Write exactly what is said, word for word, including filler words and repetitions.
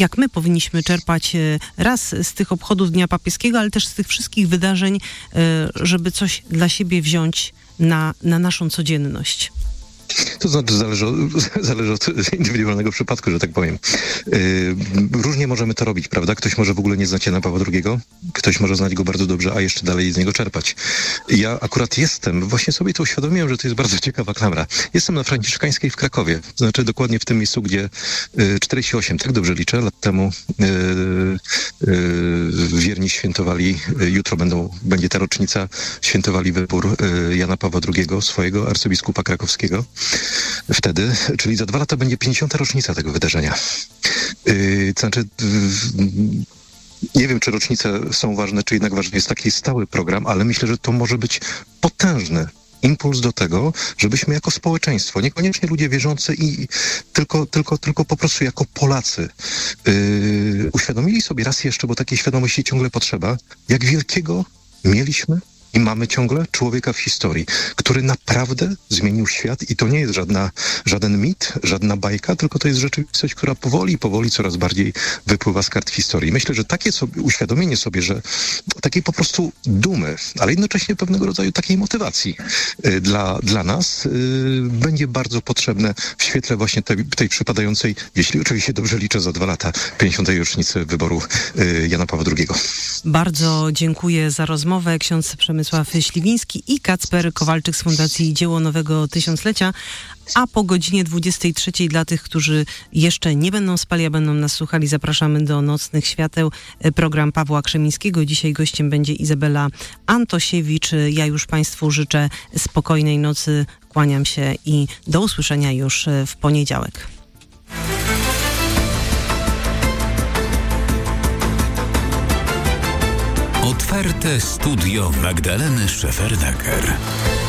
jak my powinniśmy czerpać raz z tych obchodów Dnia Papieskiego, ale też z tych wszystkich wydarzeń, żeby coś dla siebie wziąć na, na naszą codzienność? To znaczy zależy, zależy od indywidualnego przypadku, że tak powiem. Yy, różnie możemy to robić, prawda? Ktoś może w ogóle nie znać Jana Pawła drugiego, ktoś może znać go bardzo dobrze, a jeszcze dalej z niego czerpać. Ja akurat jestem, właśnie sobie to uświadomiłem, że to jest bardzo ciekawa klamra. Jestem na Franciszkańskiej w Krakowie, to znaczy dokładnie w tym miejscu, gdzie yy, czterdzieści osiem, tak dobrze liczę, lat temu yy, yy, wierni świętowali, yy, jutro będą, będzie ta rocznica, świętowali wybór yy, Jana Pawła drugiego, swojego arcybiskupa krakowskiego. Wtedy, czyli za dwa lata będzie pięćdziesiąta rocznica tego wydarzenia. Yy, to znaczy, yy, nie wiem, czy rocznice są ważne, czy jednak ważny jest taki stały program, ale myślę, że to może być potężny impuls do tego, żebyśmy jako społeczeństwo, niekoniecznie ludzie wierzący i tylko, tylko, tylko po prostu jako Polacy yy, uświadomili sobie raz jeszcze, bo takiej świadomości ciągle potrzeba, jak wielkiego mieliśmy i mamy ciągle człowieka w historii, który naprawdę zmienił świat i to nie jest żadna, żaden mit, żadna bajka, tylko to jest rzeczywistość, która powoli, powoli coraz bardziej wypływa z kart historii. Myślę, że takie sobie, uświadomienie sobie, że takiej po prostu dumy, ale jednocześnie pewnego rodzaju takiej motywacji y, dla, dla nas y, będzie bardzo potrzebne w świetle właśnie tej, tej przypadającej, jeśli oczywiście dobrze liczę, za dwa lata, pięćdziesiątej rocznicy wyboru y, Jana Pawła drugiego. Bardzo dziękuję za rozmowę. Ksiądz Przemysław Śliwiński i Kacper Kowalczyk z Fundacji Dzieło Nowego Tysiąclecia. A po godzinie dwudziestej trzeciej dla tych, którzy jeszcze nie będą spali, a będą nas słuchali, zapraszamy do Nocnych Świateł. Program Pawła Krzemińskiego. Dzisiaj gościem będzie Izabela Antosiewicz. Ja już Państwu życzę spokojnej nocy. Kłaniam się i do usłyszenia już w poniedziałek. Otwarte studio Magdaleny Szefernaker.